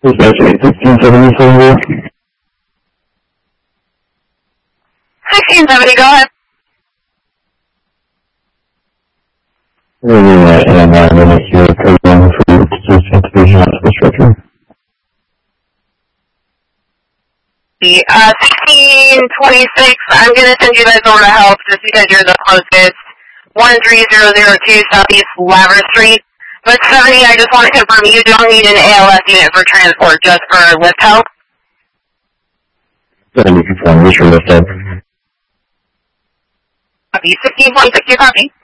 Dispatch 1670. 1670, go ahead. And I'm going to hear a program for transportation hospital structure. The 1626, I'm going to send you guys over to help just because you're the closest. 13002 Southeast Laver Street. But 70, I just want to confirm you don't need an ALS unit for transport, just for lift help. 70 confirm, wish for lift up. Copy. 1626, you copy?